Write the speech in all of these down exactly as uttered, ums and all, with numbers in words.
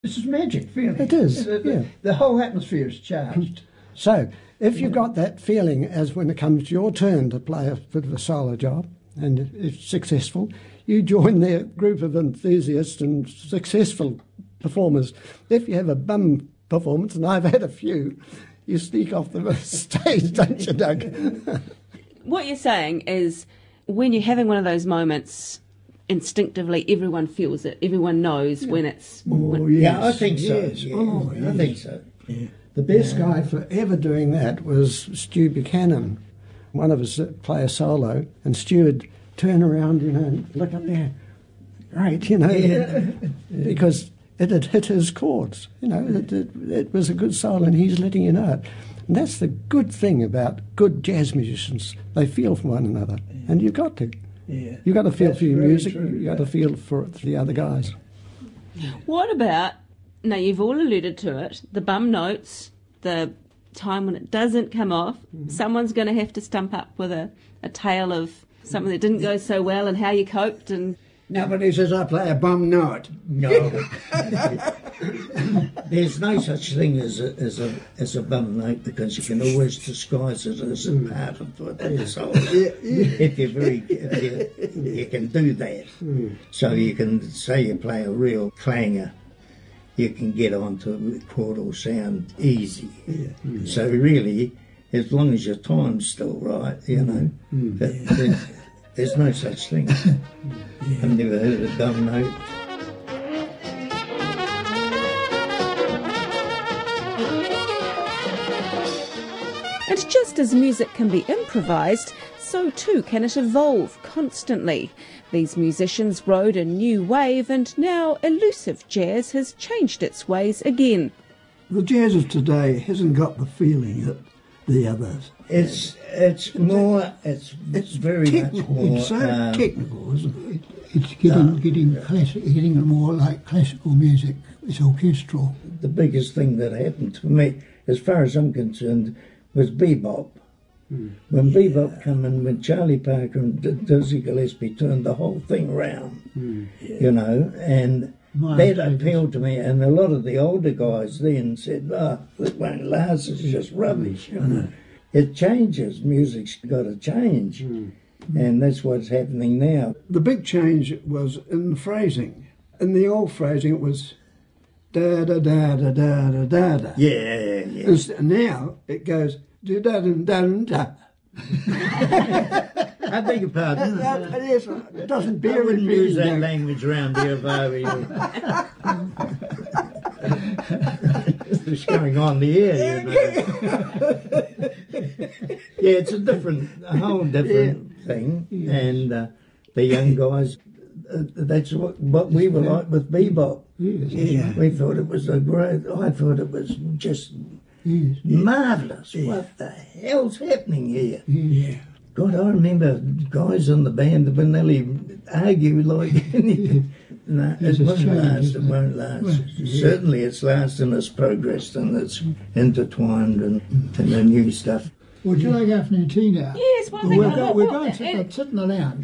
This is magic feeling. It is, The, the, yeah. the whole atmosphere is charged. So, if you've got that feeling as when it comes to your turn to play a bit of a solo job, and if successful, you join their group of enthusiasts and successful performers. If you have a bum performance, and I've had a few, you sneak off the stage, don't you, Doug? What you're saying is when you're having one of those moments, instinctively everyone feels it, everyone knows yeah. when it's... Oh, when, yes. Yeah, I think so. Yes. Yeah. Oh, yes. I think so. Yeah. The best yeah. guy for ever doing that was Stu Buchanan. One of us play a solo, and Stu would turn around, you know, and look up there. Great, you know, Yeah. because it had hit his chords. You know, it, it, it was a good solo, and he's letting you know it. And that's the good thing about good jazz musicians. They feel for one another, yeah. and you've got to. Yeah. You've got to feel That's for your very music, true, you've yeah. got to feel for, for the other guys. What about, now you've all alluded to it, the bum notes, the time when it doesn't come off, mm-hmm. someone's going to have to stump up with a, a tale of something that didn't go so well and how you coped. And Nobody says I play a bum note. No. There's no such thing as a, as a as a bum note, because you can always disguise it as a part of the song. Yeah, yeah. If you're very, if you, you can do that. Mm. So you can say you play a real clanger, you can get onto a chordal sound easy. Yeah. Mm. So really, as long as your time's still right, you know, mm. but there's, there's no such thing. Yeah. I've never heard of a bum note. And just as music can be improvised, so too can it evolve constantly. These musicians rode a new wave, and now elusive jazz has changed its ways again. The jazz of today hasn't got the feeling that the others. It's it's more it's It's very technical. much more It's so um, technical, isn't it? It's getting Uh, getting yeah. classic, getting more like classical music. It's orchestral. the biggest thing that happened to me, as far as I'm concerned, was bebop. Mm. When bebop came in, when Charlie Parker and D- Dizzy Gillespie turned the whole thing round, Mm. you know, and My that favourite. appealed to me. And a lot of the older guys then said, "Oh, it won't last. It's just rubbish." You know, it changes. Music's got to change, Mm. and that's what's happening now. The big change was in the phrasing. In the old phrasing, it was da da da da da da da da. Yeah, yeah. It's- Now it goes da da da da da. I beg your pardon. Yes, it doesn't I bear wouldn't use that repeating. language around here if I were you. What's going on here, you know? Yeah, it's a different, a whole different thing. And uh, the young guys, uh, that's what, what we were like with bebop. Yeah. We thought it was a great, I thought it was just Yes. marvellous. What the hell's happening here? Yeah. God, I remember guys in the band that would nearly argue like anything. No, It's it a won't change, last, it isn't it? won't last. Well, Certainly it's lasting, it's progressed, and it's intertwined and, and the new stuff. Would you like afternoon tea now? Yes, one Well, thing we're, I go, thought- we're what- going to and- sit, sit in the lounge.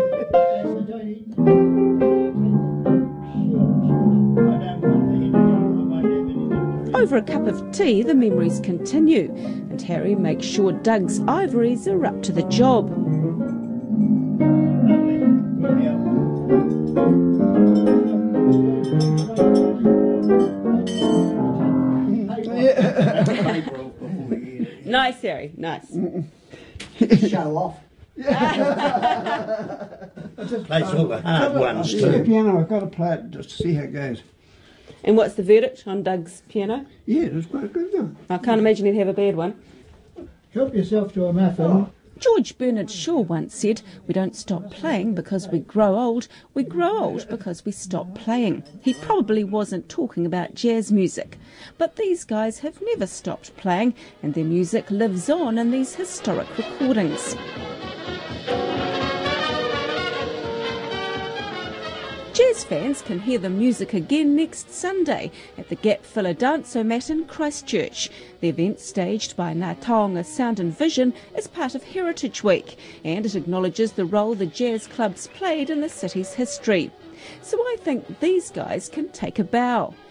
Over a cup of tea, the memories continue, and Harry makes sure Doug's ivories are up to the job. Nice, Harry, nice. Show off. They all the hard ones Yeah, the too. piano, I've got to play it just to see how it goes. And what's the verdict on Doug's piano? Yeah, it was quite good though. I can't imagine he'd have a bad one. Help yourself to a muffin. George Bernard Shaw once said, "We don't stop playing because we grow old, we grow old because we stop playing." He probably wasn't talking about jazz music, but these guys have never stopped playing, and their music lives on in these historic recordings. Jazz fans can hear the music again next Sunday at the Gap Filler Dance-O-Mat in Christchurch. The event, staged by Ngā Taonga Sound and Vision, is part of Heritage Week, and it acknowledges the role the jazz clubs played in the city's history. So I think these guys can take a bow.